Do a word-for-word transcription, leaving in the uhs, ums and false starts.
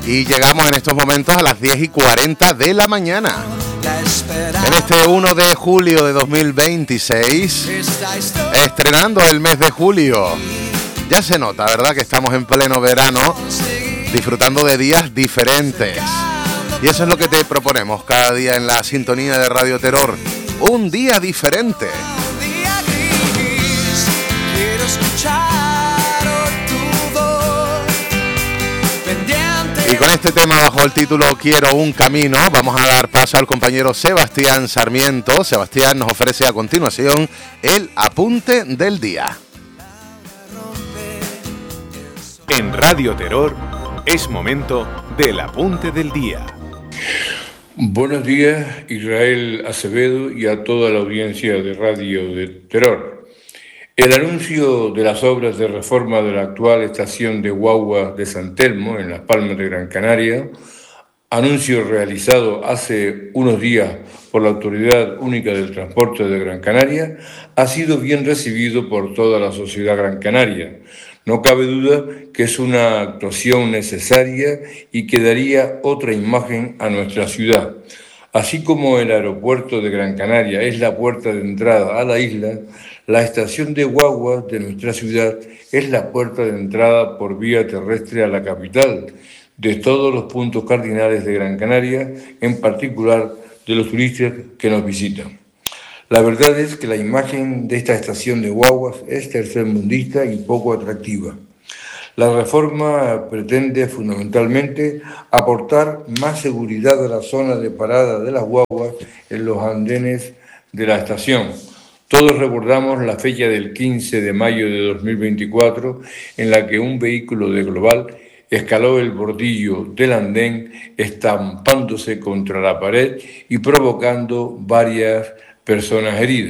Y llegamos en estos momentos a las diez y cuarenta de la mañana. En este uno de julio de dos mil veintiséis, estrenando el mes de julio. Ya se nota, ¿verdad?, que estamos en pleno verano, disfrutando de días diferentes. Y eso es lo que te proponemos cada día en la sintonía de Radio Terror. Un día diferente. Y con este tema bajo el título Quiero un camino, vamos a dar paso al compañero Sebastián Sarmiento. Sebastián nos ofrece a continuación el apunte del día. En Radio Terror es momento del apunte del día. Buenos días, Israel Acevedo, y a toda la audiencia de Radio de Terror. El anuncio de las obras de reforma de la actual estación de guagua de San Telmo, en Las Palmas de Gran Canaria, anuncio realizado hace unos días por la Autoridad Única del Transporte de Gran Canaria, ha sido bien recibido por toda la sociedad gran canaria. No cabe duda que es una actuación necesaria y que daría otra imagen a nuestra ciudad. Así como el aeropuerto de Gran Canaria es la puerta de entrada a la isla, la estación de guaguas de nuestra ciudad es la puerta de entrada por vía terrestre a la capital, de todos los puntos cardinales de Gran Canaria, en particular de los turistas que nos visitan. La verdad es que la imagen de esta estación de guaguas es tercermundista y poco atractiva. La reforma pretende fundamentalmente aportar más seguridad a la zona de parada de las guaguas en los andenes de la estación. Todos recordamos la fecha del quince de mayo de dos mil veinticuatro en la que un vehículo de Global escaló el bordillo del andén estampándose contra la pared y provocando varias personas heridas.